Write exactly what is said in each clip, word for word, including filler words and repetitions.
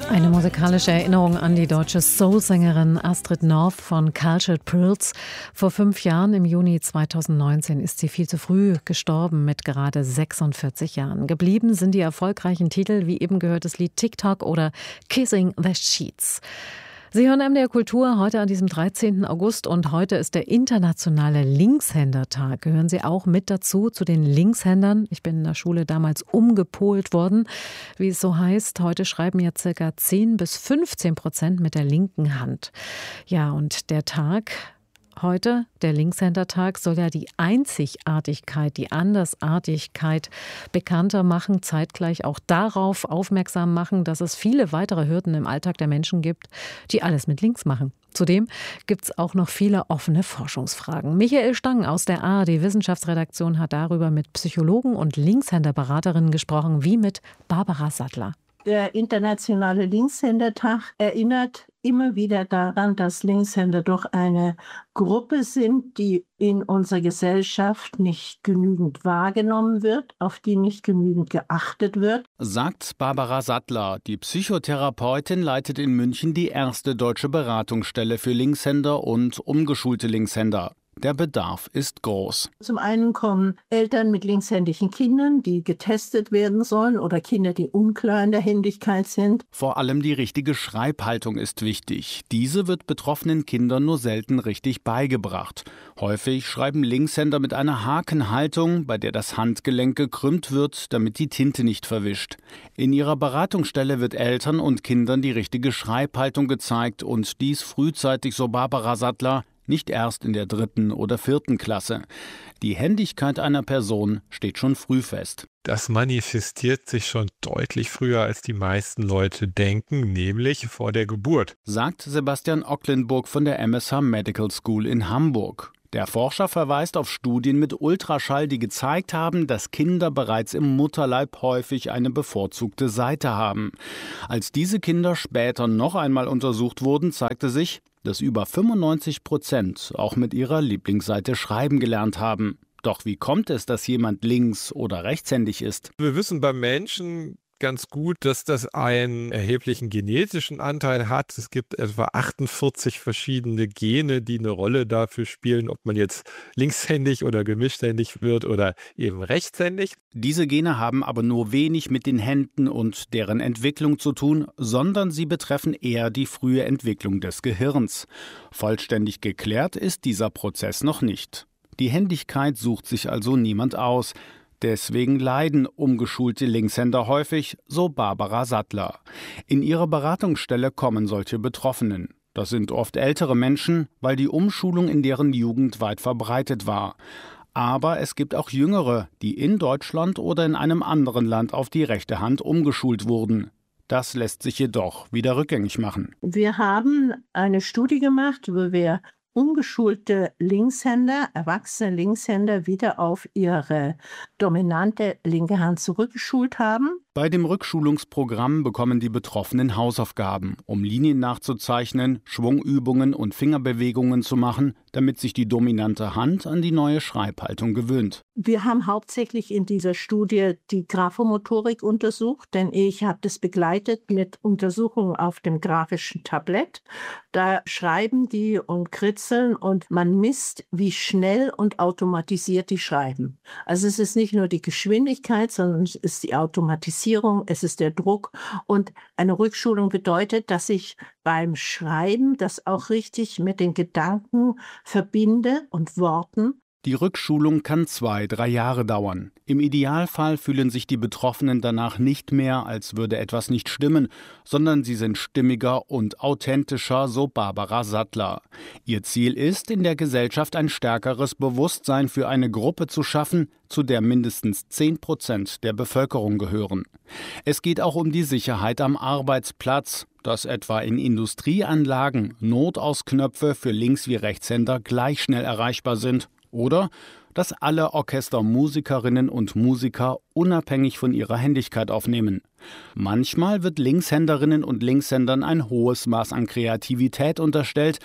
Eine musikalische Erinnerung an die deutsche Soul-Sängerin Astrid North von Cultured Pearls. Vor fünf Jahren, im Juni zweitausendneunzehn, ist sie viel zu früh gestorben mit gerade sechsundvierzig Jahren. Geblieben sind die erfolgreichen Titel, wie eben gehörtes Lied TikTok oder Kissing the Sheets. Sie hören M D R Kultur heute an diesem dreizehnten August und heute ist der internationale Linkshändertag. Gehören Sie auch mit dazu, zu den Linkshändern? Ich bin in der Schule damals umgepolt worden, wie es so heißt. Heute schreiben ja circa zehn bis fünfzehn Prozent mit der linken Hand. Ja, und der Tag heute, der Linkshändertag, soll ja die Einzigartigkeit, die Andersartigkeit bekannter machen, zeitgleich auch darauf aufmerksam machen, dass es viele weitere Hürden im Alltag der Menschen gibt, die alles mit links machen. Zudem gibt es auch noch viele offene Forschungsfragen. Michael Stang aus der A R D-Wissenschaftsredaktion hat darüber mit Psychologen und Linkshänderberaterinnen gesprochen, wie mit Barbara Sattler. Der internationale Linkshändertag erinnert immer wieder daran, dass Linkshänder doch eine Gruppe sind, die in unserer Gesellschaft nicht genügend wahrgenommen wird, auf die nicht genügend geachtet wird. Sagt Barbara Sattler. Die Psychotherapeutin leitet in München die erste deutsche Beratungsstelle für Linkshänder und umgeschulte Linkshänder. Der Bedarf ist groß. Zum einen kommen Eltern mit linkshändigen Kindern, die getestet werden sollen, oder Kinder, die unklar in der Händigkeit sind. Vor allem die richtige Schreibhaltung ist wichtig. Diese wird betroffenen Kindern nur selten richtig beigebracht. Häufig schreiben Linkshänder mit einer Hakenhaltung, bei der das Handgelenk gekrümmt wird, damit die Tinte nicht verwischt. In ihrer Beratungsstelle wird Eltern und Kindern die richtige Schreibhaltung gezeigt und dies frühzeitig, so Barbara Sattler, nicht erst in der dritten oder vierten Klasse. Die Händigkeit einer Person steht schon früh fest. Das manifestiert sich schon deutlich früher, als die meisten Leute denken, nämlich vor der Geburt, sagt Sebastian Ocklenburg von der M S H Medical School in Hamburg. Der Forscher verweist auf Studien mit Ultraschall, die gezeigt haben, dass Kinder bereits im Mutterleib häufig eine bevorzugte Seite haben. Als diese Kinder später noch einmal untersucht wurden, zeigte sich, dass über fünfundneunzig Prozent auch mit ihrer Lieblingsseite schreiben gelernt haben. Doch wie kommt es, dass jemand links- oder rechtshändig ist? Wir wissen beim Menschen ganz gut, dass das einen erheblichen genetischen Anteil hat. Es gibt etwa achtundvierzig verschiedene Gene, die eine Rolle dafür spielen, ob man jetzt linkshändig oder gemischthändig wird oder eben rechtshändig. Diese Gene haben aber nur wenig mit den Händen und deren Entwicklung zu tun, sondern sie betreffen eher die frühe Entwicklung des Gehirns. Vollständig geklärt ist dieser Prozess noch nicht. Die Händigkeit sucht sich also niemand aus. Deswegen leiden umgeschulte Linkshänder häufig, so Barbara Sattler. In ihrer Beratungsstelle kommen solche Betroffenen. Das sind oft ältere Menschen, weil die Umschulung in deren Jugend weit verbreitet war. Aber es gibt auch Jüngere, die in Deutschland oder in einem anderen Land auf die rechte Hand umgeschult wurden. Das lässt sich jedoch wieder rückgängig machen. Wir haben eine Studie gemacht, wo wir umgeschulte Linkshänder, erwachsene Linkshänder wieder auf ihre dominante linke Hand zurückgeschult haben. Bei dem Rückschulungsprogramm bekommen die Betroffenen Hausaufgaben, um Linien nachzuzeichnen, Schwungübungen und Fingerbewegungen zu machen, damit sich die dominante Hand an die neue Schreibhaltung gewöhnt. Wir haben hauptsächlich in dieser Studie die Graphomotorik untersucht, denn ich habe das begleitet mit Untersuchungen auf dem grafischen Tablett. Da schreiben die und kritzeln und man misst, wie schnell und automatisiert die schreiben. Also es ist nicht nur die Geschwindigkeit, sondern es ist die Automatisierung. Es ist der Druck, und eine Rückschulung bedeutet, dass ich beim Schreiben das auch richtig mit den Gedanken verbinde und Worten. Die Rückschulung kann zwei, drei Jahre dauern. Im Idealfall fühlen sich die Betroffenen danach nicht mehr, als würde etwas nicht stimmen, sondern sie sind stimmiger und authentischer, so Barbara Sattler. Ihr Ziel ist, in der Gesellschaft ein stärkeres Bewusstsein für eine Gruppe zu schaffen, zu der mindestens zehn Prozent der Bevölkerung gehören. Es geht auch um die Sicherheit am Arbeitsplatz, dass etwa in Industrieanlagen Notausknöpfe für Links- wie Rechtshänder gleich schnell erreichbar sind. Oder dass alle Orchestermusikerinnen und Musiker unabhängig von ihrer Händigkeit aufnehmen. Manchmal wird Linkshänderinnen und Linkshändern ein hohes Maß an Kreativität unterstellt.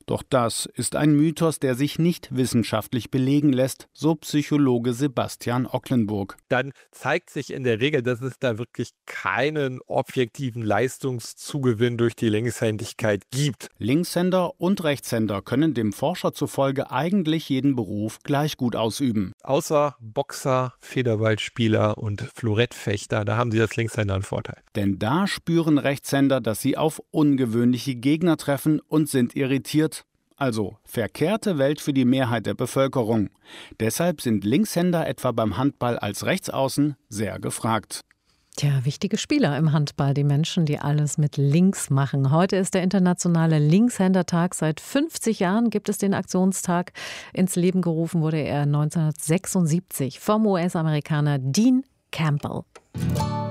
Doch das ist ein Mythos, der sich nicht wissenschaftlich belegen lässt, so Psychologe Sebastian Ocklenburg. Dann zeigt sich in der Regel, dass es da wirklich keinen objektiven Leistungszugewinn durch die Linkshändigkeit gibt. Linkshänder und Rechtshänder können dem Forscher zufolge eigentlich jeden Beruf gleich gut ausüben. Außer Boxer, Federballspieler und Florettfechter, da haben sie als Linkshänder einen Vorteil. Denn da spüren Rechtshänder, dass sie auf ungewöhnliche Gegner treffen und sind irritiert. Also verkehrte Welt für die Mehrheit der Bevölkerung. Deshalb sind Linkshänder etwa beim Handball als Rechtsaußen sehr gefragt. Tja, wichtige Spieler im Handball, die Menschen, die alles mit links machen. Heute ist der internationale Linkshändertag. Seit fünfzig Jahren gibt es den Aktionstag. Ins Leben gerufen wurde er neunzehnhundertsechsundsiebzig vom U S-Amerikaner Dean Campbell.